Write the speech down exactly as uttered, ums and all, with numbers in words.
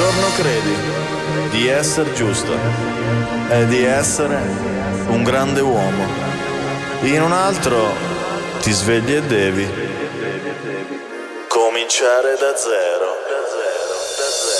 giorno credi di essere giusto e di essere un grande uomo. In un altro ti svegli e devi cominciare da zero. Da zero, da zero.